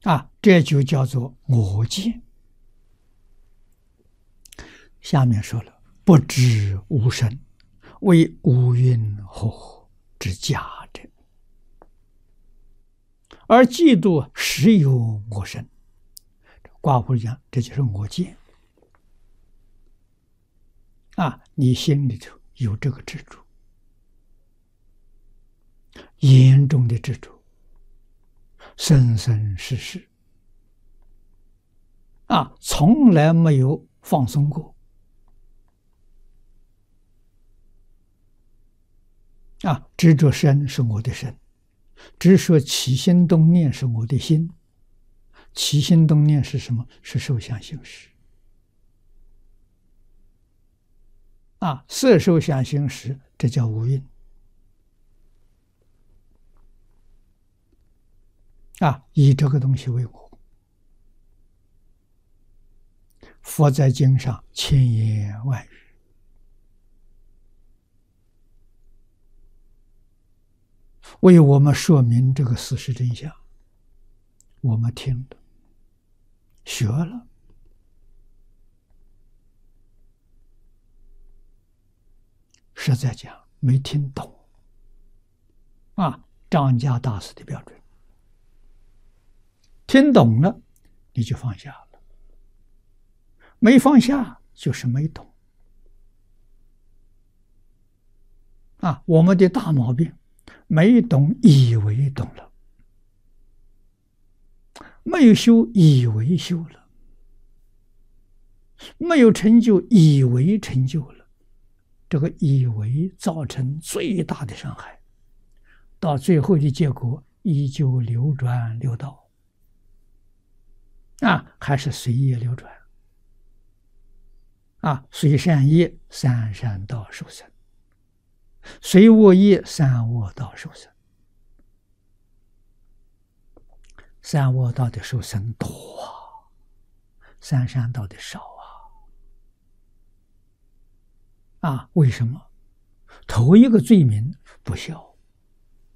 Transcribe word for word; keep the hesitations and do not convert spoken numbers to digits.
啊，这就叫做我见。下面说了，不知无生，为五蕴和合之假者，而嫉妒实有我生。卦夫讲，这就是我见。啊，你心里头有这个执着，严重的执着，生生世世啊，从来没有放松过啊！执着身是我的身，执着起心动念是我的心，起心动念是什么？是受想行识啊，色受想行识，这叫五蕴啊，以这个东西为我。佛在经上千言万语，为我们说明这个事实真相，我们听了，学了，实在讲没听懂啊，张家大师的标准。听懂了，你就放下了；没放下，就是没懂。啊，我们的大毛病，没懂以为懂了，没有修以为修了，没有成就以为成就了，这个以为造成最大的伤害，到最后的结果依旧流转六道。啊，还是随业流转啊，随善业三善道受生，随恶业三恶道受生。三恶道的受生多啊，三善道的少啊。啊，为什么？头一个罪名不孝。